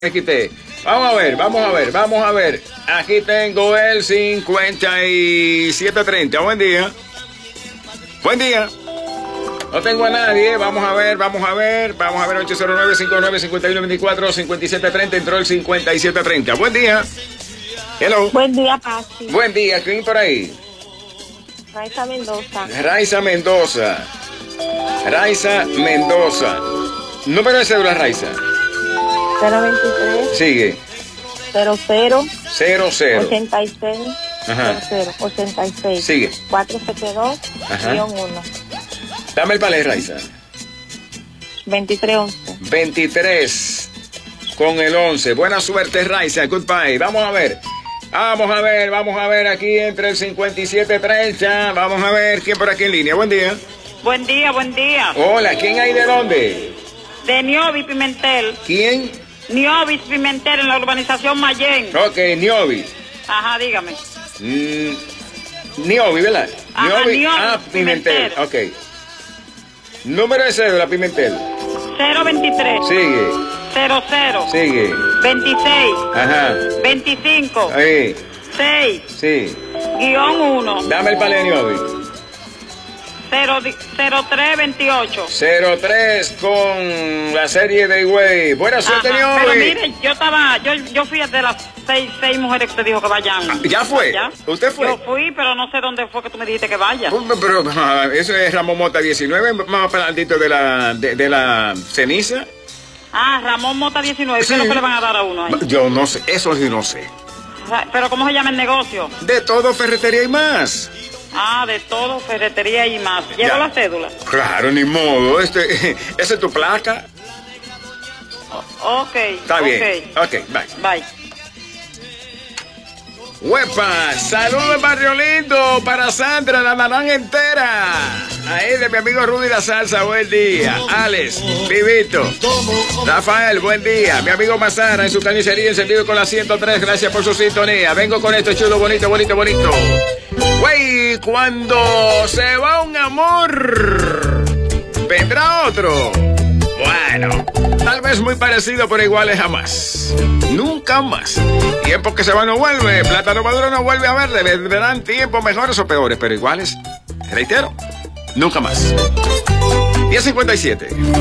Quité. Vamos a ver. Aquí tengo el 5730. Buen día. No tengo a nadie. Vamos a ver. 809-595-9124-5730. Entró el 5730. Buen día. Hello. Buen día, Pasi. Buen día. ¿Quién por ahí? Raiza Mendoza. Raiza Mendoza. Número de cédula, Raiza. 023. Sigue. 00. 86. Ajá. 00. 86. Sigue. 472-1. Dame el palé, Raiza. 2311. 23 con el 11. Buena suerte, Raiza. Goodbye. Vamos a ver aquí entre el 5730. Vamos a ver quién por aquí en línea. Buen día. Buen día. Hola, ¿quién hay de dónde? De Niobi Pimentel. ¿Quién? Niobi Pimentel en la urbanización Mayén. Ok, Niobi. Ajá, dígame. Niobi, ¿verdad? Ajá, Niobi Pimentel. Ok. Número de cédula, Pimentel. 023. Sigue. 00. Sigue. 26. Ajá. 25. Ahí. 6. Sí. -1. Dame el palé, Niobi. 0328. 03 con la serie de Higüey. Buena suerte, Niobi. Pero mire, yo fui de las seis mujeres que te dijo que vayan. ¿Ya fue? ¿Ya? ¿Usted fue? Yo fui, pero no sé dónde fue que tú me dijiste que vaya. Pero eso es Ramón Mota 19, más para adelantito de la ceniza. Ramón Mota 19, Sí. ¿qué es lo que le van a dar a uno ahí? Yo no sé, eso sí no sé. Pero ¿cómo se llama el negocio? De todo, ferretería y más. De todo, ferretería y más. ¿Lleva la cédula? Claro, ni modo. Esa es tu placa. Ok. Está bien. Ok, bye. Bye. ¡Huepa! ¡Saludos, Barrio Lindo! Para Sandra, la naranja entera. Ahí de mi amigo Rudy La Salsa, buen día. Alex, Vivito. Rafael, buen día. Mi amigo Mazara en su carnicería encendido con la 103. Gracias por su sintonía. Vengo con esto chulo, bonito. Güey, cuando se va un amor, vendrá otro. Bueno, tal vez muy parecido, pero iguales jamás. Nunca más. Tiempo que se va no vuelve. Plátano maduro no vuelve a verle. Vendrán tiempos mejores o peores, pero iguales, reitero, nunca más. 10:57.